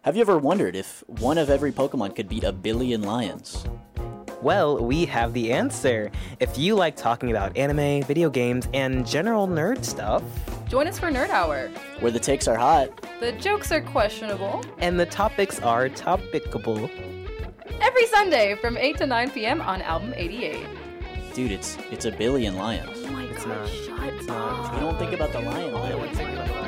Have you ever wondered if one of every Pokemon could beat a billion lions? Well, we have the answer. If you like talking about anime, video games, and general nerd stuff, join us for Nerd Hour, where the takes are hot, the jokes are questionable, and the topics are topicable. Every Sunday from 8 to 9 p.m. on Album 88. Dude, it's a billion lions. Oh my It's god, not. shut It's up. not. You don't think about the lion.